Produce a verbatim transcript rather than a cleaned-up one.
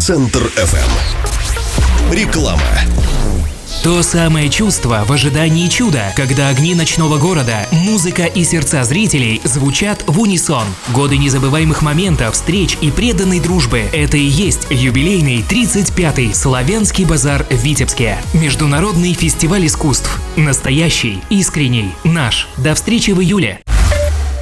Центр эф эм. Реклама. То самое чувство в ожидании чуда, когда огни ночного города, музыка и сердца зрителей звучат в унисон. Годы незабываемых моментов, встреч и преданной дружбы – это и есть юбилейный тридцать пятый Славянский базар в Витебске. Международный фестиваль искусств. Настоящий, искренний, наш. До встречи в июле.